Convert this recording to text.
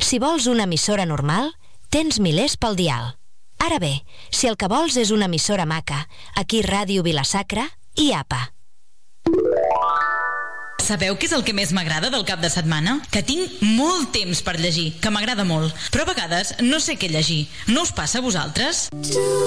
Si vols una emissora normal, tens milers pel dial. Ara bé, si el que vols és una emissora maca, aquí Ràdio Vila-sacra i APA. Sabeu què és el que més m'agrada del cap de setmana? Que tinc molt temps per llegir, que m'agrada molt. Però a vegades no sé què llegir. No us passa a vosaltres?